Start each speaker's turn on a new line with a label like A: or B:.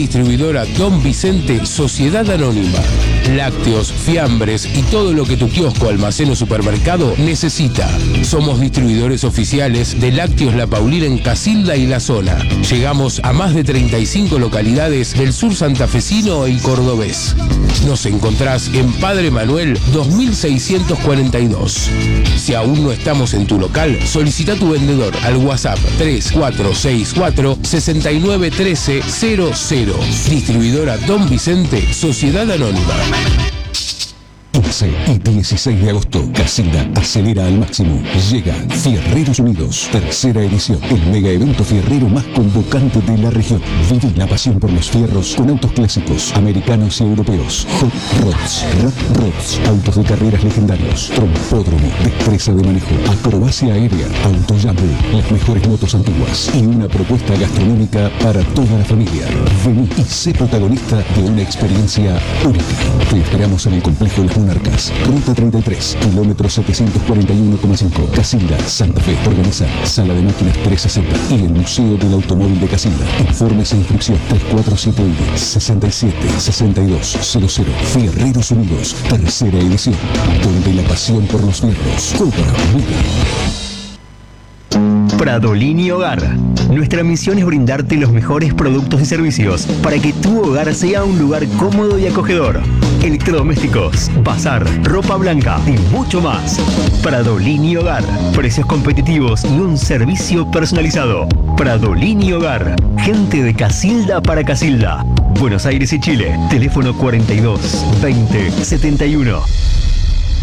A: Distribuidora Don Vicente, Sociedad Anónima. Lácteos, fiambres y todo lo que tu kiosco, almacén o supermercado necesita. Somos distribuidores oficiales de Lácteos La Paulina en Casilda y la zona. Llegamos a más de 35 localidades del sur santafesino y cordobés. Nos encontrás en Padre Manuel 2642. Si aún no estamos en tu local, solicita tu vendedor al WhatsApp 3464 691300. Distribuidora Don Vicente, Sociedad Anónima.
B: 15 y 16 de agosto, Casilda acelera al máximo. Llega Fierreros Unidos, tercera edición, el mega evento fierrero más convocante de la región. Vive la pasión por los fierros con autos clásicos, americanos y europeos, hot rods, rat rods, autos de carreras legendarios, trompódromo, destreza de manejo, acrobacia aérea, autojumble, las mejores motos antiguas y una propuesta gastronómica para toda la familia. Vení y sé protagonista de una experiencia única. Te esperamos en el complejo Las Monarcas, Ruta 33, kilómetro 741,5, Casilda, Santa Fe. Organiza Sala de Máquinas 360 y el Museo del Automóvil de Casilda. Informes e inscripción 3471-676200. Fierreros Unidos, tercera edición, donde la pasión por los fierros cobra vida.
C: Pradolini Hogar. Nuestra misión es brindarte los mejores productos y servicios para que tu hogar sea un lugar cómodo y acogedor. Electrodomésticos, bazar, ropa blanca y mucho más. Pradolini Hogar. Precios competitivos y un servicio personalizado. Pradolini Hogar. Gente de Casilda para Casilda. Buenos Aires y Chile. Teléfono 42 20 71.